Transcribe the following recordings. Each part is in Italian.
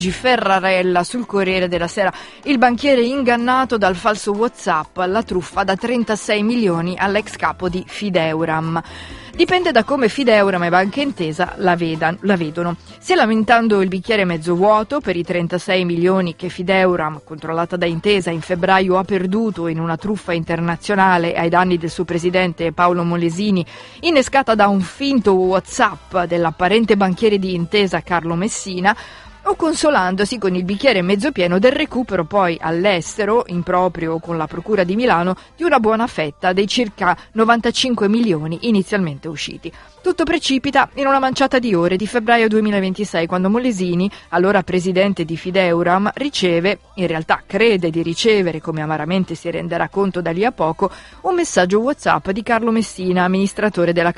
Ferrarella sul Corriere della Sera, il banchiere ingannato dal falso WhatsApp, la truffa da 36 milioni all'ex capo di Fideuram. Dipende da come Fideuram e Banca Intesa la vedono. Sia lamentando il bicchiere mezzo vuoto per i 36 milioni che Fideuram, controllata da Intesa, in febbraio ha perduto in una truffa internazionale ai danni del suo presidente Paolo Molesini, innescata da un finto WhatsApp dell'apparente banchiere di Intesa Carlo Messina, o consolandosi con il bicchiere mezzo pieno del recupero poi all'estero, in proprio con la Procura di Milano, di una buona fetta dei circa 95 milioni inizialmente usciti. Tutto precipita in una manciata di ore di febbraio 2026, quando Molesini, allora presidente di Fideuram, riceve, in realtà crede di ricevere, come amaramente si renderà conto da lì a poco, un messaggio WhatsApp di Carlo Messina, amministratore della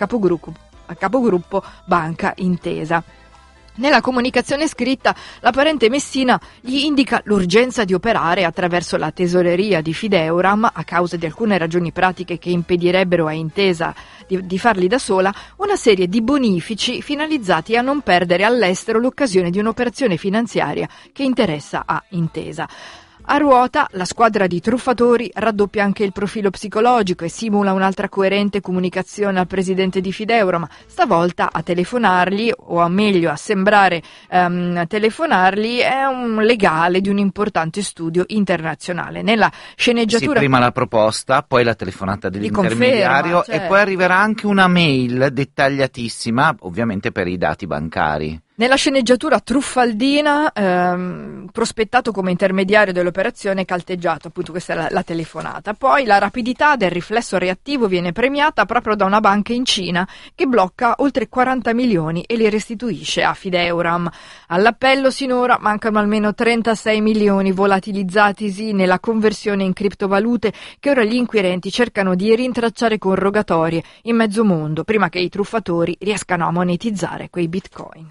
capogruppo Banca Intesa. Nella comunicazione scritta, l'apparente Messina gli indica l'urgenza di operare attraverso la tesoreria di Fideuram, a causa di alcune ragioni pratiche che impedirebbero a Intesa di farli da sola, una serie di bonifici finalizzati a non perdere all'estero l'occasione di un'operazione finanziaria che interessa a Intesa. A ruota, la squadra di truffatori raddoppia anche il profilo psicologico e simula un'altra coerente comunicazione al presidente di Fideuram, stavolta a telefonargli, o a meglio a sembrare telefonargli, è un legale di un importante studio internazionale. Nella sceneggiatura... Sì, prima la proposta, poi la telefonata dell'intermediario, conferma, certo. E poi arriverà anche una mail dettagliatissima, ovviamente per i dati bancari. Nella sceneggiatura truffaldina, prospettato come intermediario dell'operazione, calteggiato, appunto questa è la telefonata. Poi la rapidità del riflesso reattivo viene premiata proprio da una banca in Cina che blocca oltre 40 milioni e li restituisce a Fideuram. All'appello sinora mancano almeno 36 milioni volatilizzatisi nella conversione in criptovalute che ora gli inquirenti cercano di rintracciare con rogatorie in mezzo mondo prima che i truffatori riescano a monetizzare quei bitcoin.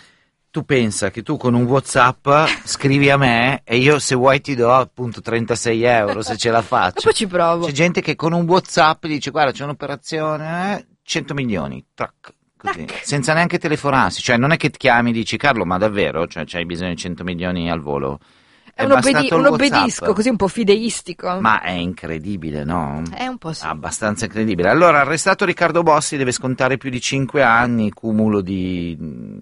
Tu pensa che tu con un WhatsApp scrivi a me e io, se vuoi, ti do appunto 36 euro se ce la faccio. Dopo ci provo. C'è gente che con un WhatsApp dice: guarda, c'è un'operazione, 100 milioni, trac, così, senza neanche telefonarsi. Cioè non è che ti chiami e dici: Carlo, ma davvero? Cioè c'hai bisogno di 100 milioni al volo? È un obbedisco, così un po' fideistico. Ma è incredibile, no? È un po' sì. Abbastanza incredibile. Allora, arrestato Riccardo Bossi, deve scontare più di 5 anni, cumulo di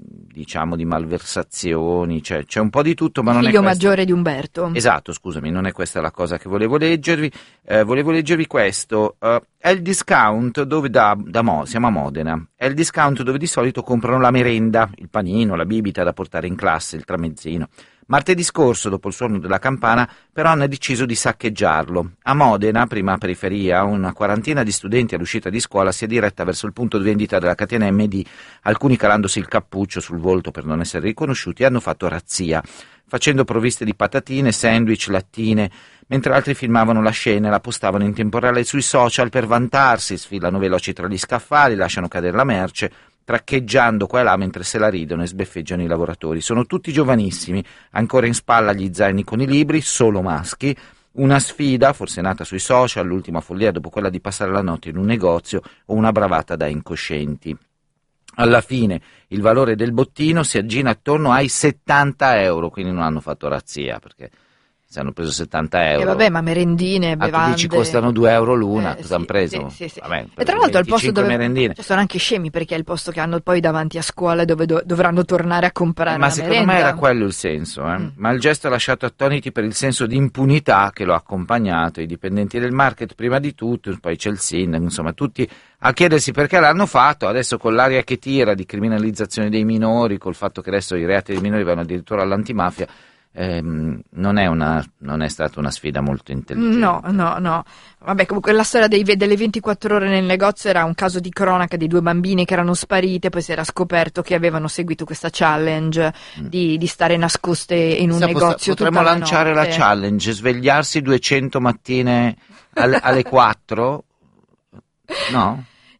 malversazioni, cioè c'è un po' di tutto, ma non è figlio questo. Maggiore di Umberto. Esatto, scusami, non è questa la cosa che volevo leggervi. Volevo leggervi questo. È il discount dove siamo a Modena, è il discount dove di solito comprano la merenda, il panino, la bibita da portare in classe, il tramezzino. Martedì scorso, dopo il suono della campana, però hanno deciso di saccheggiarlo. A Modena, prima periferia, una quarantina di studenti all'uscita di scuola si è diretta verso il punto di vendita della catena MD, alcuni calandosi il cappuccio sul volto per non essere riconosciuti, hanno fatto razzia, facendo provviste di patatine, sandwich, lattine, mentre altri filmavano la scena e la postavano in tempo reale sui social per vantarsi, sfilano veloci tra gli scaffali, lasciano cadere la merce, traccheggiando qua e là mentre se la ridono e sbeffeggiano i lavoratori. Sono tutti giovanissimi, ancora in spalla gli zaini con i libri, solo maschi. Una sfida, forse nata sui social, l'ultima follia dopo quella di passare la notte in un negozio, o una bravata da incoscienti. Alla fine il valore del bottino si aggira attorno ai 70 euro, quindi non hanno fatto razzia, perché se hanno preso 70 euro. E vabbè, ma merendine, bevande. Tu dici costano 2 euro l'una, cosa hanno preso? Sì. Vabbè, e tra l'altro è il posto dove merendine. sono anche scemi, perché è il posto che hanno poi davanti a scuola dove dovranno tornare a comprare ma la secondo merenda. me era quello il senso, ma il gesto ha lasciato attoniti per il senso di impunità che lo ha accompagnato, i dipendenti del market prima di tutto, poi c'è il sindaco, insomma tutti a chiedersi perché l'hanno fatto. Adesso con l'aria che tira di criminalizzazione dei minori, col fatto che adesso i reati dei minori vanno addirittura all'antimafia, non è stata una sfida molto intelligente. No. Vabbè, comunque la storia delle 24 ore nel negozio era un caso di cronaca di 2 bambine che erano sparite, poi si era scoperto che avevano seguito questa challenge di stare nascoste in un negozio tutta potremmo la lanciare notte. la challenge, svegliarsi 200 mattine alle 4? No?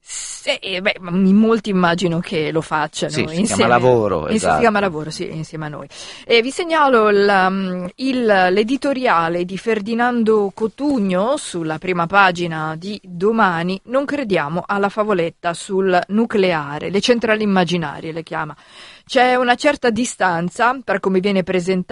In molti immagino che lo facciano Sì, si insieme. chiama lavoro, esatto. Si chiama lavoro, sì, insieme a noi. Vi segnalo l'editoriale di Ferdinando Cotugno sulla prima pagina di Domani. Non crediamo alla favoletta sul nucleare, le centrali immaginarie le chiama. C'è una certa distanza tra come viene presentato